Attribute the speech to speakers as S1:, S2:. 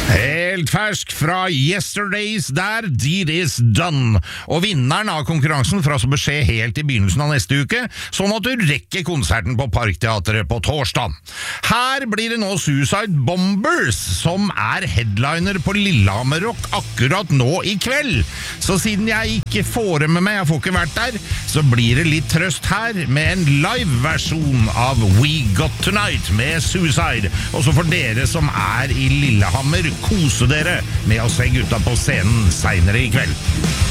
S1: Helt fersk fra Yesterdays der, Deed is Done. Og vinneren av konkurransen får altså beskjed helt i begynnelsen av neste uke, sånn at du rekker konserten på Parkteatret på torsdag. Her blir det nå Suicide Bombers, som er headliner på Lillehammer Rock akkurat nå i kveld. Så siden jeg ikke får det med meg, jeg får ikke vært der, så blir det litt trøst her med en live-versjon av We Got Tonight med Suicide. Og så for dere som er i Lillehammer, kose dere med å se gutta på scenen senere i kveld.